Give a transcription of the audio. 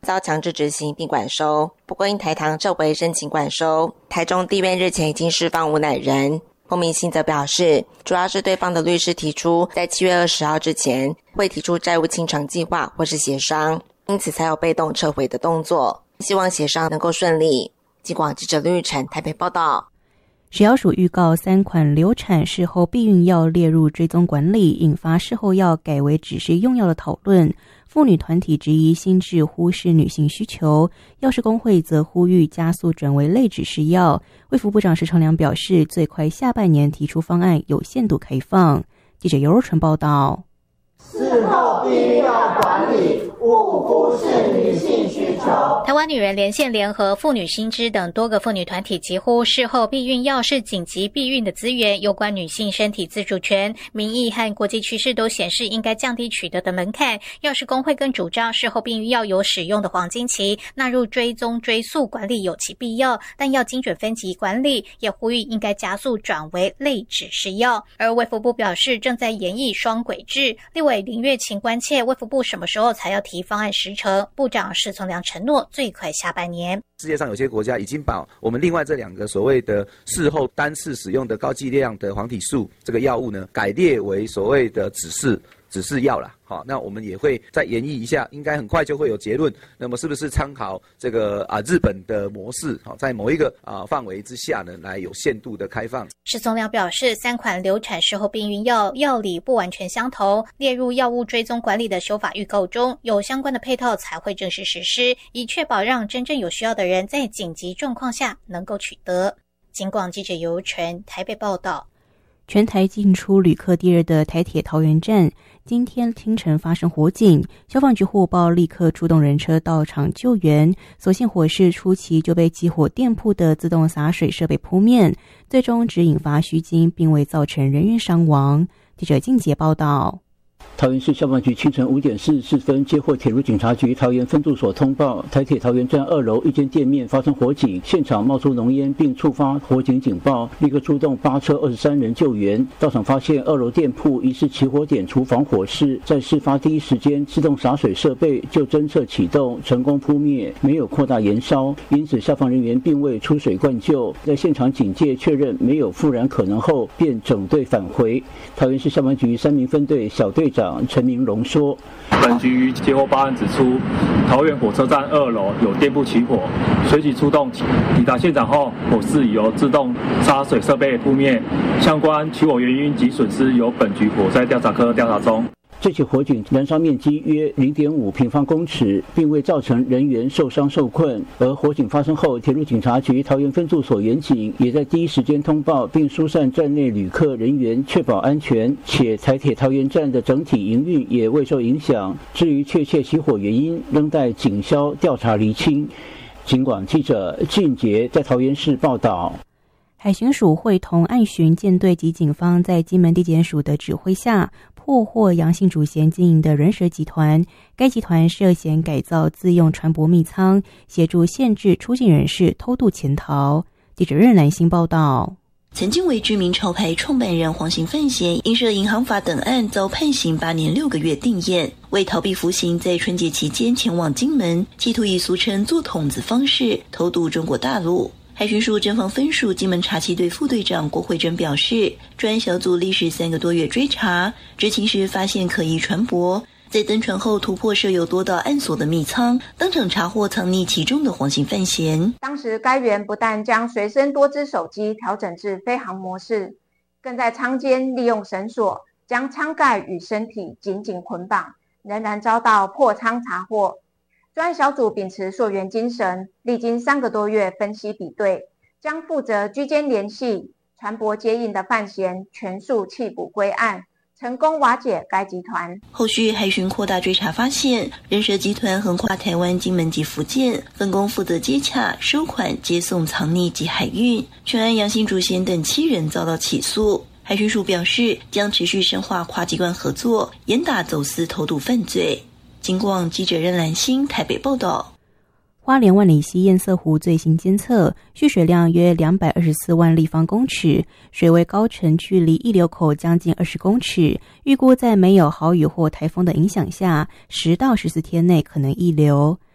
遭强制执行并管收，不过因台糖撤回申请管收，台中地院日前已经释放吴乃仁。彭明信则表示，主要是对方的律师提出在7月20号之前会提出债务清偿计划或是协商，因此才有被动撤回的动作，希望协商能够顺利。警广记者林玉宸台北报道。 食药署预告3款流产事后避孕药列入追踪管理，引发事后药改为指示用药的讨论。妇女团体质疑新制忽视女性需求，药师工会则呼吁加速转为类指示药。卫福部长石成良表示，最快下半年提出方案，有限度开放。记者尤若纯报道。 事后避孕药管理勿忽视女性需求。 台湾女人连线联合妇女新知等多个妇女团体疾呼，事后避孕药是紧急避孕的资源，有关女性身体自主权，民意和国际趋势都显示应该降低取得的门槛。药师工会更主张事后避孕药有使用的黄金期，纳入追踪追溯管理有其必要，但要精准分级管理，也呼吁应该加速转为类指示药。而卫福部表示正在研议双轨制，立委林月琴关切卫福部什么时候才要提方案时程，部长石从良承诺最快下半年。 世界上有些国家已经把我们另外这2个所谓的事后单次使用的高剂量的黄体素这个药物呢，改列为所谓的指示药啦。好，那我们也会再研议一下，应该很快就会有结论。那么是不是参考这个日本的模式，在某一个范围之下呢，来有限度的开放？ 石从良表示，3款流产事后避孕药药理不完全相同，列入药物追踪管理的修法预告中，有相关的配套才会正式实施，以确保让真正有需要的人在紧急状况下能够取得。警广记者尤纯台北报道。 全台进出旅客第2的台铁桃园站，今天清晨发生火警，消防局获报立刻出动人车到场救援，所幸火势初期就被起火店铺的自动洒水设备扑灭，最终只引发虚惊，并未造成人员伤亡。记者静杰报道。 桃园市消防局清晨5点44分接获铁路警察局桃园分驻所通报，台铁桃园站2楼一间店面发生火警，现场冒出浓烟，并触发火警警报，立刻出动8车23人救援。到场发现2楼店铺疑似起火点厨房火势，在事发第一时间，自动洒水设备就侦测启动，成功扑灭，没有扩大延烧，因此消防人员并未出水灌救。在现场警戒确认没有复燃可能后，便整队返回。桃园市消防局3名分队小队长陈明荣说， 本局接获报案指出，桃园火车站2楼有店铺起火，随即出动抵达现场后，火势已由自动洒水设备扑灭，相关起火原因及损失由本局火灾调查科调查中。 这起火警燃烧面积约 0.5 平方公尺，并未造成人员受伤受困。而火警发生后，铁路警察局桃园分驻所员警也在第一时间通报，并疏散站内旅客人员，确保安全。且台铁桃园站的整体营运也未受影响。至于确切起火原因，仍待警消调查厘清。警广记者俊杰在桃园市报道。 海巡署会同岸巡舰队及警方在金门地检署的指挥下，破获杨姓主嫌经营的人蛇集团。该集团涉嫌改造自用船舶密舱，协助限制出境人士偷渡潜逃。记者任兰心报道。 曾经为知名潮牌创办人黄姓范闲，因涉银行法等案遭判刑8年6个月定谳，为逃避服刑，在春节期间前往金门，企图以俗称做筒子方式偷渡中国大陆。海巡署侦防分署金门查缉队副队长郭慧珍表示，专案小组历时3个多月追查，执勤时发现可疑船舶，在登船后突破设有多道暗锁的密舱，当场查获藏匿其中的黄姓范闲。 当时该员不但将随身多只手机调整至飞行模式，更在舱间利用绳索将舱盖与身体紧紧捆绑，仍然遭到破舱查获。专案小组秉持溯源精神，历经3个多月分析比对，将负责居间联系、船舶接应的范闲全数缉捕归案，成功瓦解该集团。 后续海巡扩大追查发现，人蛇集团横跨台湾金门及福建，分工负责接洽、收款、接送、藏匿及海运。全案杨姓主嫌等7人遭到起诉。海巡署表示，将持续深化跨机关合作，严打走私偷渡犯罪。警广记者任兰心台北报道。 花莲万里溪堰塞湖最新监测，蓄水量约224万立方公尺，水位高程距离溢流口将近20公尺，预估在没有豪雨或台风的影响下，10到14天内可能溢流。